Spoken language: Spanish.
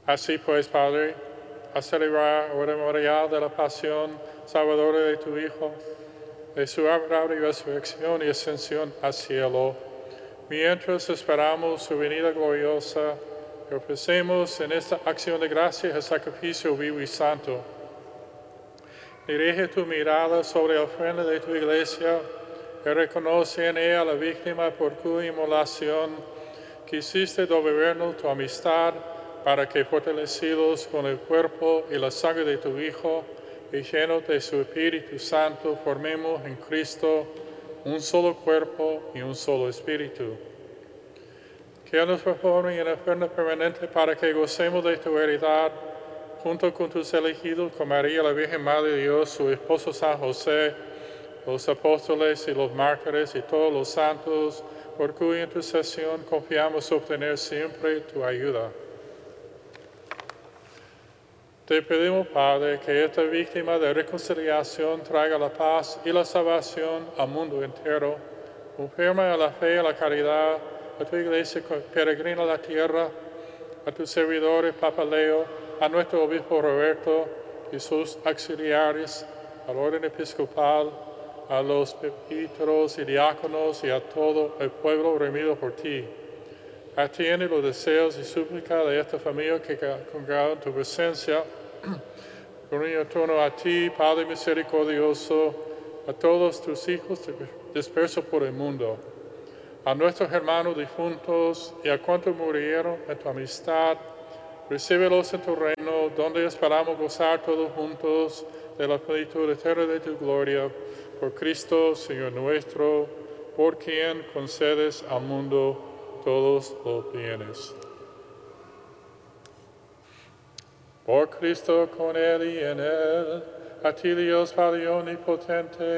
Así pues, Padre, a celebrar el memorial de la pasión salvadora de tu Hijo, de su admirable resurrección y ascensión al cielo, mientras esperamos su venida gloriosa, y ofrecemos en esta acción de gracia el sacrificio vivo y santo. Dirige tu mirada sobre la ofrenda de tu iglesia y reconoce en ella la víctima por cuya inmolación quisiste devolvernos tu amistad, para que, fortalecidos con el cuerpo y la sangre de tu Hijo y llenos de su Espíritu Santo, formemos en Cristo un solo cuerpo y un solo espíritu. Que Él nos reforme en la ofrenda permanente para que gocemos de tu heredad, junto con tus elegidos, con María, la Virgen Madre de Dios, su esposo San José, los apóstoles y los mártires y todos los santos, por cuya intercesión confiamos obtener siempre tu ayuda. Te pedimos, Padre, que esta víctima de reconciliación traiga la paz y la salvación al mundo entero. Confirma a la fe y a la caridad a tu iglesia peregrina a la tierra, a tus servidores, Papa Leo, a nuestro obispo Roberto y sus auxiliares, al orden episcopal, a los presbíteros y diáconos y a todo el pueblo redimido por ti. Atiende los deseos y súplicas de esta familia que congrega en tu presencia. Reúne en torno a ti, Padre misericordioso, a todos tus hijos dispersos por el mundo, a nuestros hermanos difuntos y a cuantos murieron en tu amistad. Recíbelos en tu reino, donde esperamos gozar todos juntos de la plenitud eterna de tu gloria. Por Cristo, Señor nuestro, por quien concedes al mundo todos los bienes. Por Cristo, con Él y en Él, a ti Dios Padre omnipotente,